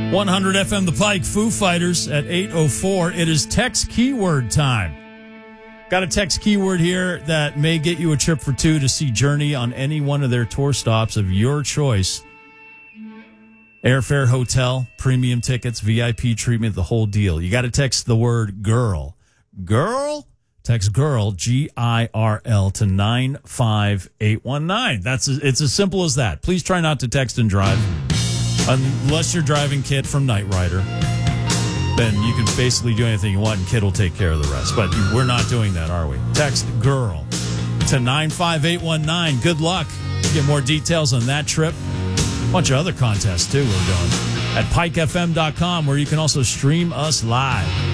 100 FM The Pike, Foo Fighters at 8:04. It is text keyword time. Got a text keyword here that may get you a trip for two to see Journey on any one of their tour stops of your choice. Airfare, hotel, premium tickets, VIP treatment, the whole deal. You got to text the word girl. Girl? Text girl, GIRL, to 95819. It's as simple as that. Please try not to text and drive. Unless you're driving Kit from Knight Rider. Then you can basically do anything you want and Kit will take care of the rest. But we're not doing that, are we? Text girl to 95819. Good luck. Get more details on that trip. A bunch of other contests, too, we're doing at pikefm.com, where you can also stream us live.